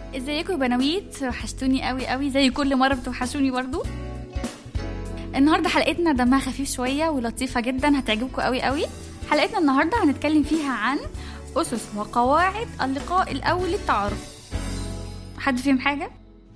ازيكم يا بنويت؟ وحشتوني قوي قوي زي كل مره بتوحشوني برضو. النهارده حلقتنا دمها خفيف شويه ولطيفه جدا، هتعجبكم قوي قوي. حلقتنا النهارده هنتكلم فيها عن اسس وقواعد اللقاء الاول للتعارف. حد فيهم حاجه؟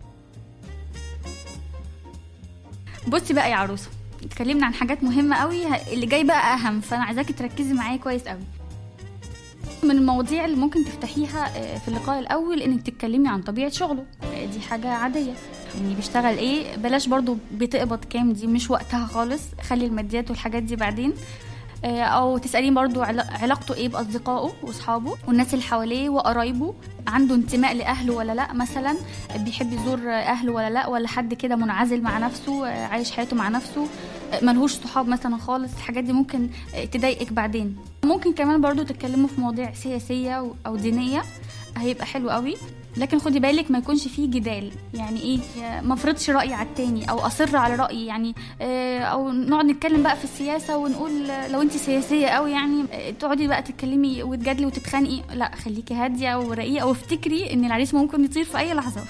بصي بقى يا عروسه، اتكلمنا عن حاجات مهمه قوي، اللي جاي بقى اهم، فانا عايزاكي تركزي معايا كويس قوي. من المواضيع اللي ممكن تفتحيها في اللقاء الاول انك تتكلمي عن طبيعه شغله، دي حاجه عاديه، يعني بيشتغل ايه، بلاش برضو بتقبض كام، دي مش وقتها خالص، خلي الماديات والحاجات دي بعدين. او تسالين برضو علاقته ايه باصدقائه واصحابه والناس اللي حواليه وقرايبه، عنده انتماء لاهله ولا لا، مثلا بيحب يزور اهله ولا لا، ولا حد كده منعزل مع نفسه عايش حياته مع نفسه، ملهوش صحاب مثلا خالص. الحاجات دي ممكن تضايقك بعدين. ممكن كمان برضو تتكلموا في مواضيع سياسيه او دينيه، هيبقى حلو قوي، لكن خدي بالك ما يكونش فيه جدال. يعني ايه؟ ما افرضش رايي على التاني او اصر على رايي، يعني او نقعد نتكلم بقى في السياسه ونقول لو انت سياسيه قوي يعني تقعدي بقى تتكلمي وتجادلي وتتخانقي. لا، خليكي هاديه ورقيقه، وافتكري ان العريس ممكن يطير في اي لحظه.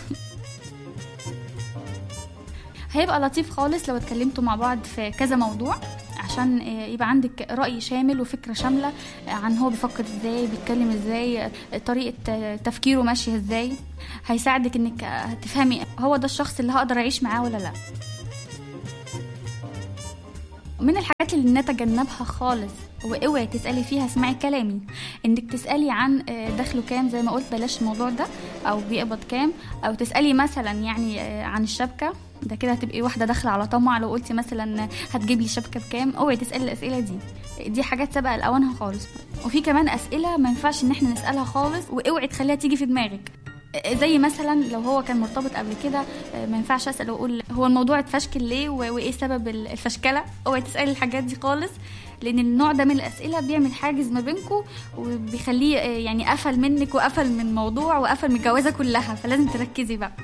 هيبقى لطيف خالص لو اتكلمتوا مع بعض في كذا موضوع، عشان يبقى عندك رأي شامل وفكرة شاملة عن هو بيفكر ازاي، بيتكلم ازاي، طريقة تفكيره ماشية ازاي. هيساعدك انك تفهمي هو ده الشخص اللي هقدر اعيش معاه ولا لا. من الحاجات اللي نتجنبها خالص واوعي تسألي فيها، اسمعي كلامي، انك تسألي عن دخله كام، زي ما قلت بلاش الموضوع ده، او بيقبض كام، او تسألي مثلا يعني عن الشبكة، ده كده هتبقي واحدة داخلة على طمع. لو قلتي مثلا هتجيب لي شبكة بكام، اوعي تسألي الأسئلة دي حاجات سابقة لأوانها خالص. وفي كمان أسئلة ما ينفعش ان احنا نسألها خالص، واوعي تخليها تيجي في دماغك، زي مثلا لو هو كان مرتبط قبل كده، ما ينفعش اسال واقول هو الموضوع اتفشكل ليه وايه سبب الفشكله. اوعي تسالي الحاجات دي خالص، لان النوع ده من الاسئله بيعمل حاجز ما بينكم، وبيخليه يعني قفل منك وقفل من الموضوع وقفل من الجوازه كلها، فلازم تركزي بقى.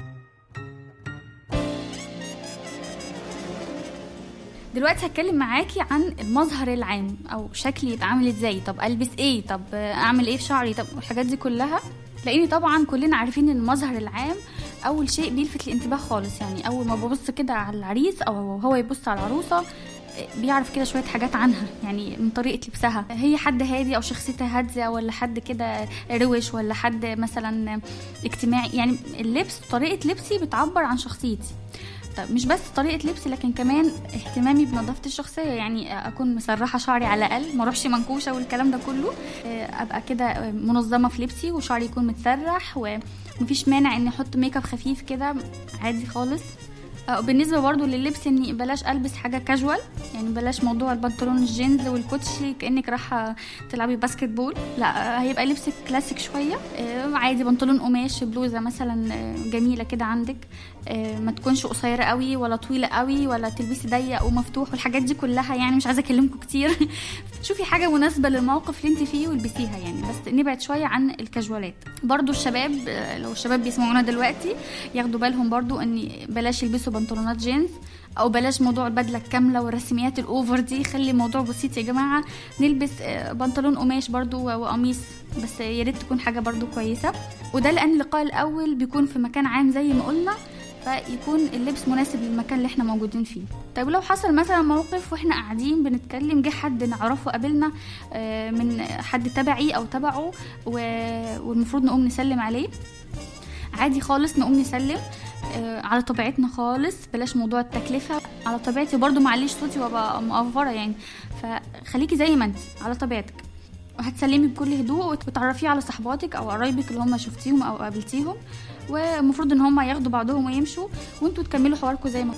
دلوقتي هتكلم معاكي عن المظهر العام، او شكلي يبقى عامل ازاي، طب البس ايه، طب اعمل ايه في شعري، طب الحاجات دي كلها. لاني طبعا كلنا عارفين ان المظهر العام اول شيء بيلفت الانتباه خالص. يعني اول ما ببص كده على العريس او هو يبص على العروسه، بيعرف كده شويه حاجات عنها، يعني من طريقه لبسها، هي حد هادي او شخصيتها هاديه، ولا حد كده روش، ولا حد مثلا اجتماعي. يعني اللبس، طريقه لبسي بتعبر عن شخصيتي. طب مش بس طريقه لبسي، لكن كمان اهتمامي بنظافتي الشخصيه، يعني اكون مسرحه شعري على الاقل، ما اروحش منكوشه والكلام ده كله، ابقى كده منظمه في لبسي وشعري يكون متسرح، ومفيش مانع اني احط ميك اب خفيف كده عادي خالص. بالنسبه برضو لللبس، اني بلاش البس حاجه كاجوال، يعني بلاش موضوع البنطلون الجينز والكوتشي كانك رايحه تلعبي باسكت بول، لا، هيبقى لبسك كلاسيك شويه، عادي بنطلون قماش، بلوزه مثلا جميله كده عندك، ما تكونش قصيره قوي ولا طويله قوي، ولا تلبسي ضيق ومفتوح والحاجات دي كلها، يعني مش عايزه اكلمكم كتير. شوفي حاجه مناسبه للموقف اللي انت فيه والبسيها، يعني بس نبعد شويه عن الكاجوالات. برضو الشباب، لو الشباب بيسمعونا دلوقتي ياخدوا بالهم برضو ان بلاش يلبسوا بنطلونات جينز، او بلاش موضوع البدله الكامله والرسميات الاوفر دي، خلي الموضوع بسيط يا جماعه. نلبس بنطلون قماش برضو وقميص، بس يا ريت تكون حاجه برضو كويسه. وده لان اللقاء الاول بيكون في مكان عام زي ما قلنا، فيكون اللبس مناسب للمكان اللي احنا موجودين فيه. طيب لو حصل مثلا موقف واحنا قاعدين بنتكلم، جه حد نعرفه قابلنا من حد تبعي او تبعه، والمفروض نقوم نسلم عليه، عادي خالص نقوم نسلم على طبيعتنا خالص، بلاش موضوع التكلفة، على طبيعتي برضو، معليش صوتي وابقى مقفرة يعني، فخليكي زي ما انت على طبيعتك، وهتسلمي بكل هدوء وتعرفيه على صحباتك او قرايبك اللي هم شفتيهم او قابلتيهم، ومفروض ان هم ياخدوا بعضهم ويمشوا، وانتوا تكملوا حواركم زي ما.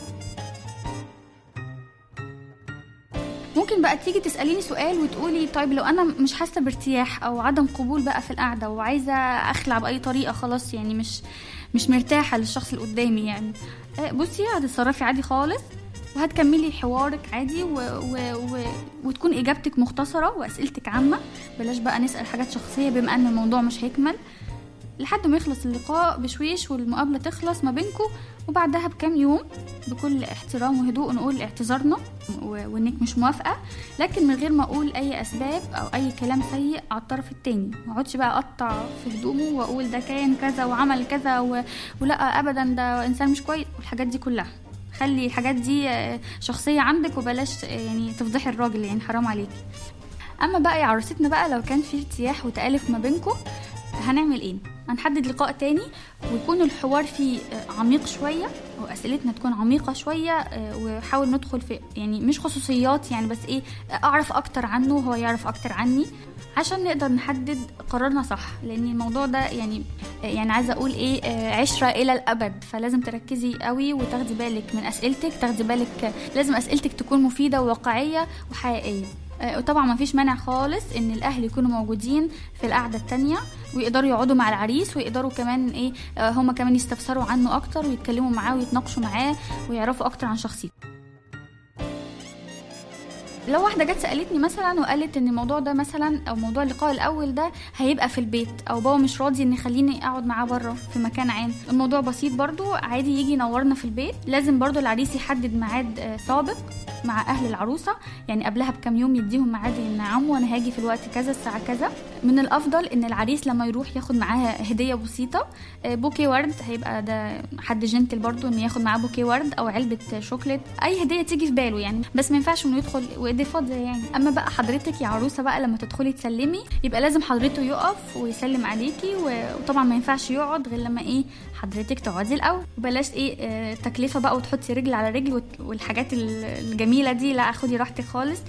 ممكن بقى تيجي تسأليني سؤال وتقولي طيب لو انا مش حاسة بارتياح او عدم قبول بقى في القعدة، وعايزة اخلع بأي طريقة، خلاص يعني مش مرتاحة للشخص اللي قدامي، يعني بصي هتتصرفي عادي خالص، وهتكملي حوارك عادي، وتكون اجابتك مختصرة واسئلتك عامة، بلاش بقى نسأل حاجات شخصية بما ان الموضوع مش هيكمل. لحد ما يخلص اللقاء بشويش والمقابلة تخلص ما بينكم، وبعدها بكام يوم بكل احترام وهدوء نقول اعتذارنا وانك مش موافقة، لكن من غير ما اقول اي اسباب او اي كلام سيء على الطرف التاني. ما اقعدش بقى اقطع في هدومه واقول ده كان كذا وعمل كذا ولا ابدا ده انسان مش كويس والحاجات دي كلها. خلي الحاجات دي شخصية عندك وبلاش يعني تفضحي الراجل، يعني حرام عليكي. اما بقى يا عروستنا بقى لو كان في ارتياح وتآلف ما بينكم، هنعمل ايه؟ هنحدد لقاء تاني ويكون الحوار فيه عميق شوية وأسئلتنا تكون عميقة شوية، وحاول ندخل في يعني مش خصوصيات يعني، بس ايه اعرف اكتر عنه وهو يعرف اكتر عني عشان نقدر نحدد قرارنا صح. لان الموضوع ده يعني عايزة اقول ايه عشرة الى الابد، فلازم تركزي قوي وتاخدي بالك من اسئلتك، تاخدي بالك لازم اسئلتك تكون مفيدة وواقعية وحقيقية. وطبعا ما فيش مانع خالص ان الاهل يكونوا موجودين في القعده التانية ويقدروا يقعدوا مع العريس، ويقدروا كمان ايه هما كمان يستفسروا عنه اكتر ويتكلموا معاه ويتناقشوا معاه ويعرفوا اكتر عن شخصيته. لو واحدة جت سألتني مثلا وقالت ان الموضوع ده مثلا او موضوع اللقاء الاول ده هيبقى في البيت، او بابا مش راضي ان يخليني اقعد معاه بره في مكان عام، الموضوع بسيط برضو عادي، يجي ينورنا في البيت. لازم برضو العريس يحدد ميعاد سابق مع اهل العروسة، يعني قبلها بكم يوم يديهم ميعاد ان عمو انا هاجي في الوقت كذا الساعة كذا. من الافضل ان العريس لما يروح ياخد معاه هدية بسيطة، بوكي ورد، هيبقى ده حد جنتل برضو ان ياخد معاه بوكي ورد او علبة شوكليت، اي هدية تيجي في باله يعني، بس ما ينفعش انه يدخل وايديه فاضية يعني. اما بقى حضرتك يا عروسة بقى لما تدخلي تسلمي يبقى لازم حضرته يقف ويسلم عليكي، وطبعا ما ينفعش يقعد غير لما ايه حضرتك تقعدي الاول، وبلاش ايه تكلفة بقى وتحطي رجل على رجل والحاجات الجميلة دي، لا خدي راحتك خالص.